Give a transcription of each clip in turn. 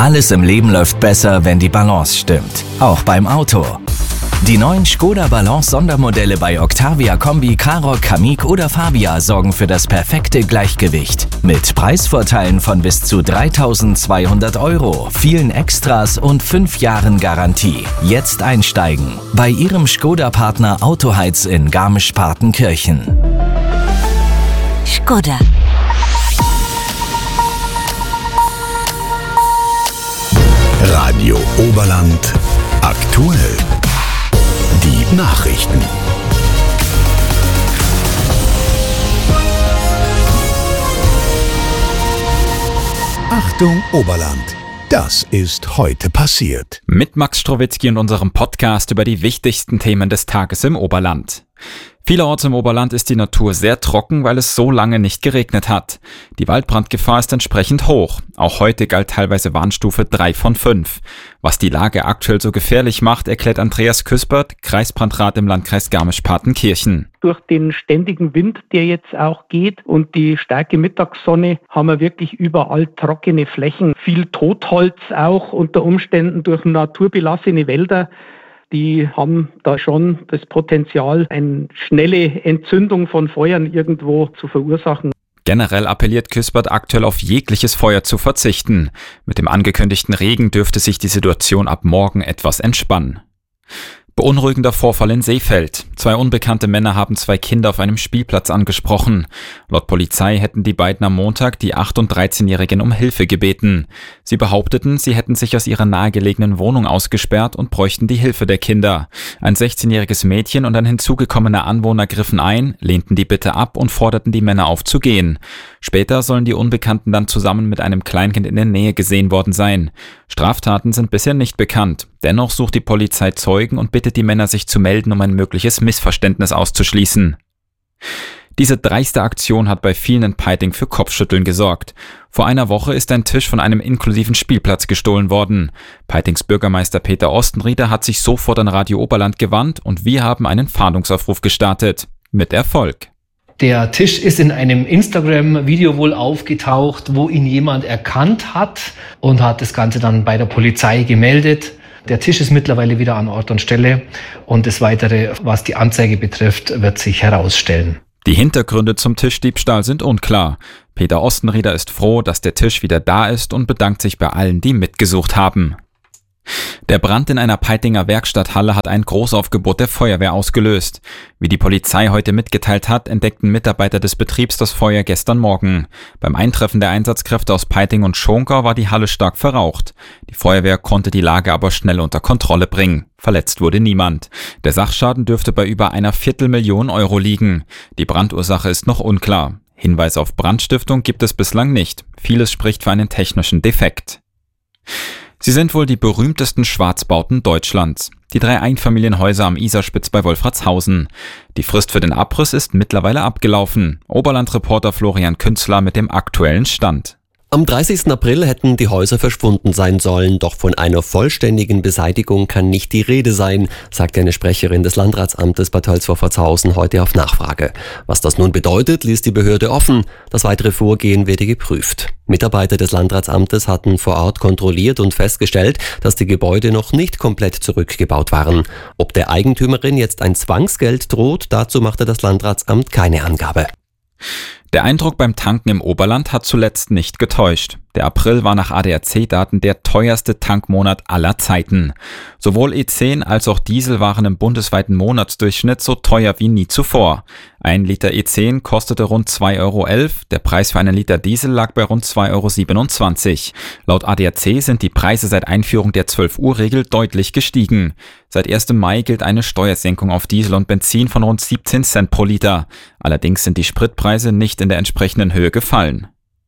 Alles im Leben läuft besser, wenn die Balance stimmt. Auch beim Auto. Die neuen Škoda Balance Sondermodelle bei Octavia Kombi, Karoq, Kamiq oder Fabia sorgen für das perfekte Gleichgewicht. Mit Preisvorteilen von bis zu 3.200 €, vielen Extras und 5 Jahren Garantie. Jetzt einsteigen. Bei Ihrem Škoda-Partner Autoheiz in Garmisch-Partenkirchen. Škoda. Radio Oberland aktuell. Die Nachrichten. Achtung Oberland, das ist heute passiert. Mit Max Strowitzki und unserem Podcast über die wichtigsten Themen des Tages im Oberland. Vielerorts im Oberland ist die Natur sehr trocken, weil es so lange nicht geregnet hat. Die Waldbrandgefahr ist entsprechend hoch. Auch heute galt teilweise Warnstufe 3 von 5. Was die Lage aktuell so gefährlich macht, erklärt Andreas Küspert, Kreisbrandrat im Landkreis Garmisch-Partenkirchen. Durch den ständigen Wind, der jetzt auch geht, und die starke Mittagssonne haben wir wirklich überall trockene Flächen. Viel Totholz auch unter Umständen durch naturbelassene Wälder. Die haben da schon das Potenzial, eine schnelle Entzündung von Feuern irgendwo zu verursachen. Generell appelliert Küspert aktuell auf jegliches Feuer zu verzichten. Mit dem angekündigten Regen dürfte sich die Situation ab morgen etwas entspannen. Beunruhigender Vorfall in Seefeld. 2 unbekannte Männer haben 2 Kinder auf einem Spielplatz angesprochen. Laut Polizei hätten die beiden am Montag die 8- und 13-Jährigen um Hilfe gebeten. Sie behaupteten, sie hätten sich aus ihrer nahegelegenen Wohnung ausgesperrt und bräuchten die Hilfe der Kinder. Ein 16-jähriges Mädchen und ein hinzugekommener Anwohner griffen ein, lehnten die Bitte ab und forderten die Männer auf zu gehen. Später sollen die Unbekannten dann zusammen mit einem Kleinkind in der Nähe gesehen worden sein. Straftaten sind bisher nicht bekannt. Dennoch sucht die Polizei Zeugen und bittet die Männer, sich zu melden, um ein mögliches Missverständnis auszuschließen. Diese dreiste Aktion hat bei vielen in Peiting für Kopfschütteln gesorgt. Vor einer Woche ist ein Tisch von einem inklusiven Spielplatz gestohlen worden. Peitings Bürgermeister Peter Ostenrieder hat sich sofort an Radio Oberland gewandt und wir haben einen Fahndungsaufruf gestartet. Mit Erfolg. Der Tisch ist in einem Instagram-Video wohl aufgetaucht, wo ihn jemand erkannt hat und hat das Ganze dann bei der Polizei gemeldet. Der Tisch ist mittlerweile wieder an Ort und Stelle und das Weitere, was die Anzeige betrifft, wird sich herausstellen. Die Hintergründe zum Tischdiebstahl sind unklar. Peter Ostenrieder ist froh, dass der Tisch wieder da ist und bedankt sich bei allen, die mitgesucht haben. Der Brand in einer Peitinger Werkstatthalle hat ein Großaufgebot der Feuerwehr ausgelöst. Wie die Polizei heute mitgeteilt hat, entdeckten Mitarbeiter des Betriebs das Feuer gestern Morgen. Beim Eintreffen der Einsatzkräfte aus Peiting und Schongau war die Halle stark verraucht. Die Feuerwehr konnte die Lage aber schnell unter Kontrolle bringen. Verletzt wurde niemand. Der Sachschaden dürfte bei über einer Viertelmillion € liegen. Die Brandursache ist noch unklar. Hinweis auf Brandstiftung gibt es bislang nicht. Vieles spricht für einen technischen Defekt. Sie sind wohl die berühmtesten Schwarzbauten Deutschlands. Die 3 Einfamilienhäuser am Isarspitz bei Wolfratshausen. Die Frist für den Abriss ist mittlerweile abgelaufen. Oberland-Reporter Florian Künzler mit dem aktuellen Stand. Am 30. April hätten die Häuser verschwunden sein sollen, doch von einer vollständigen Beseitigung kann nicht die Rede sein, sagte eine Sprecherin des Landratsamtes Bad Tölz-Wolfratshausen heute auf Nachfrage. Was das nun bedeutet, ließ die Behörde offen. Das weitere Vorgehen werde geprüft. Mitarbeiter des Landratsamtes hatten vor Ort kontrolliert und festgestellt, dass die Gebäude noch nicht komplett zurückgebaut waren. Ob der Eigentümerin jetzt ein Zwangsgeld droht, dazu machte das Landratsamt keine Angabe. Der Eindruck beim Tanken im Oberland hat zuletzt nicht getäuscht. Der April war nach ADAC-Daten der teuerste Tankmonat aller Zeiten. Sowohl E10 als auch Diesel waren im bundesweiten Monatsdurchschnitt so teuer wie nie zuvor. 1 Liter E10 kostete rund 2,11 €, der Preis für einen Liter Diesel lag bei rund 2,27 €. Laut ADAC sind die Preise seit Einführung der 12-Uhr-Regel deutlich gestiegen. Seit 1. Mai gilt eine Steuersenkung auf Diesel und Benzin von rund 17 Cent pro Liter. Allerdings sind die Spritpreise nicht in der entsprechenden Höhe gefallen.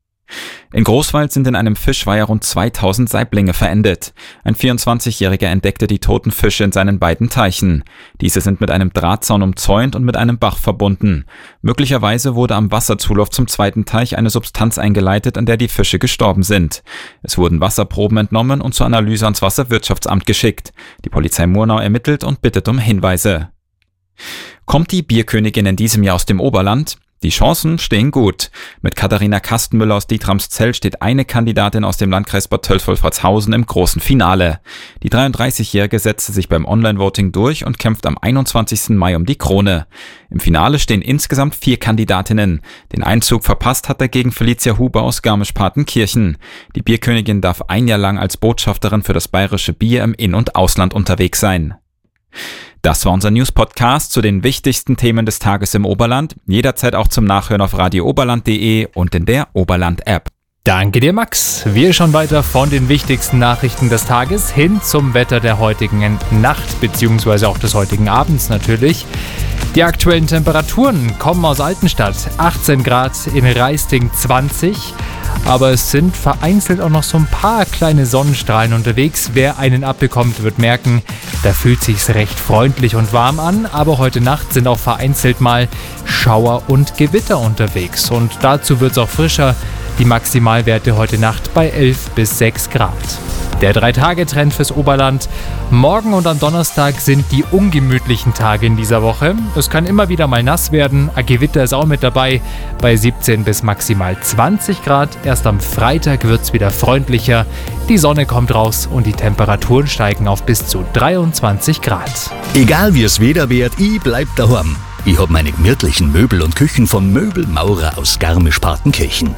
In Großwald sind in einem Fischweiher rund 2000 Saiblinge verendet. Ein 24-Jähriger entdeckte die toten Fische in seinen beiden Teichen. Diese sind mit einem Drahtzaun umzäunt und mit einem Bach verbunden. Möglicherweise wurde am Wasserzulauf zum zweiten Teich eine Substanz eingeleitet, an der die Fische gestorben sind. Es wurden Wasserproben entnommen und zur Analyse ans Wasserwirtschaftsamt geschickt. Die Polizei Murnau ermittelt und bittet um Hinweise. Kommt die Bierkönigin in diesem Jahr aus dem Oberland? Die Chancen stehen gut. Mit Katharina Kastenmüller aus Dietramszell steht eine Kandidatin aus dem Landkreis Bad Tölz-Wolfratshausen im großen Finale. Die 33-Jährige setzte sich beim Online-Voting durch und kämpft am 21. Mai um die Krone. Im Finale stehen insgesamt 4 Kandidatinnen. Den Einzug verpasst hat dagegen Felicia Huber aus Garmisch-Partenkirchen. Die Bierkönigin darf ein Jahr lang als Botschafterin für das bayerische Bier im In- und Ausland unterwegs sein. Das war unser News-Podcast zu den wichtigsten Themen des Tages im Oberland. Jederzeit auch zum Nachhören auf radiooberland.de und in der Oberland-App. Danke dir, Max. Wir schauen weiter von den wichtigsten Nachrichten des Tages hin zum Wetter der heutigen Nacht bzw. auch des heutigen Abends natürlich. Die aktuellen Temperaturen kommen aus Altenstadt, 18 Grad, in Raisting 20. Aber es sind vereinzelt auch noch so ein paar kleine Sonnenstrahlen unterwegs. Wer einen abbekommt, wird merken, da fühlt sich's recht freundlich und warm an. Aber heute Nacht sind auch vereinzelt mal Schauer und Gewitter unterwegs. Und dazu wird's auch frischer. Die Maximalwerte heute Nacht bei 11 bis 6 Grad. Der 3-Tage-Trend fürs Oberland. Morgen und am Donnerstag sind die ungemütlichen Tage in dieser Woche. Es kann immer wieder mal nass werden. Ein Gewitter ist auch mit dabei bei 17 bis maximal 20 Grad. Erst am Freitag wird es wieder freundlicher. Die Sonne kommt raus und die Temperaturen steigen auf bis zu 23 Grad. Egal wie es Wetter wird, ich bleib daheim. Ich hab meine gemütlichen Möbel und Küchen vom Möbelmaurer aus Garmisch-Partenkirchen.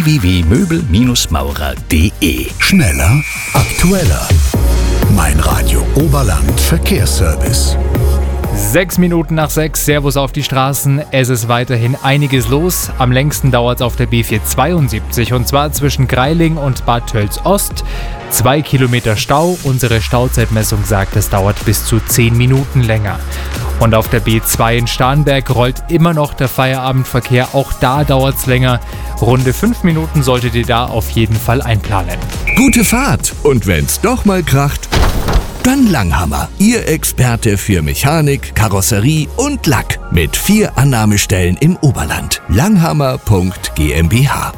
www.möbelmaurer.de. Schneller, aktueller. Mein Radio Oberland Verkehrsservice. 6 Minuten nach 6, Servus auf die Straßen. Es ist weiterhin einiges los. Am längsten dauert es auf der B472 und zwar zwischen Greiling und Bad Tölz-Ost. 2 Kilometer Stau. Unsere Stauzeitmessung sagt, es dauert bis zu 10 Minuten länger. Und auf der B2 in Starnberg rollt immer noch der Feierabendverkehr. Auch da dauert es länger. Runde 5 Minuten solltet ihr da auf jeden Fall einplanen. Gute Fahrt. Und wenn's doch mal kracht, dann Langhammer, Ihr Experte für Mechanik, Karosserie und Lack mit 4 Annahmestellen im Oberland. Langhammer.GmbH.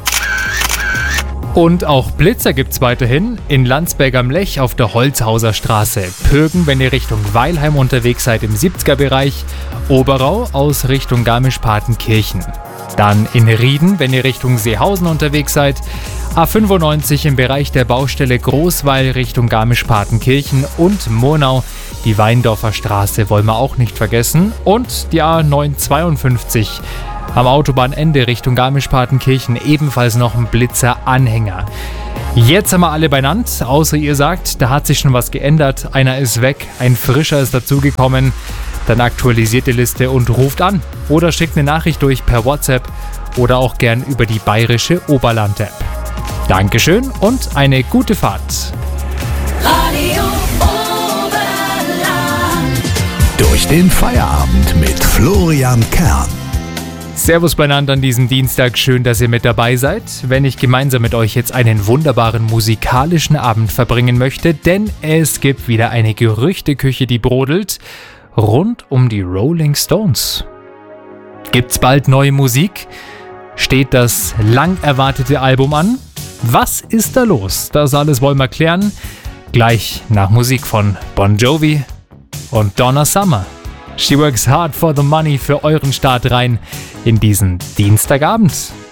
Und auch Blitzer gibt's weiterhin in Landsberg am Lech auf der Holzhauser Straße. Pögen, wenn ihr Richtung Weilheim unterwegs seid im 70er-Bereich. Oberau aus Richtung Garmisch-Partenkirchen. Dann in Rieden, wenn ihr Richtung Seehausen unterwegs seid. A95 im Bereich der Baustelle Großweil Richtung Garmisch-Partenkirchen und Murnau. Die Weindorfer Straße wollen wir auch nicht vergessen. Und die A952 am Autobahnende Richtung Garmisch-Partenkirchen ebenfalls noch ein Blitzer-Anhänger. Jetzt haben wir alle benannt, außer ihr sagt, da hat sich schon was geändert. Einer ist weg, ein frischer ist dazugekommen. Dann aktualisiert die Liste und ruft an. Oder schickt eine Nachricht durch per WhatsApp oder auch gern über die bayerische Oberland-App. Dankeschön und eine gute Fahrt. Radio Oberland. Durch den Feierabend mit Florian Kern. Servus beieinander an diesem Dienstag, schön, dass ihr mit dabei seid, wenn ich gemeinsam mit euch jetzt einen wunderbaren musikalischen Abend verbringen möchte, denn es gibt wieder eine Gerüchteküche, die brodelt, rund um die Rolling Stones. Gibt's bald neue Musik? Steht das lang erwartete Album an? Was ist da los? Das alles wollen wir klären, gleich nach Musik von Bon Jovi und Donna Summer. She works hard for the money für euren Start rein in diesen Dienstagabend.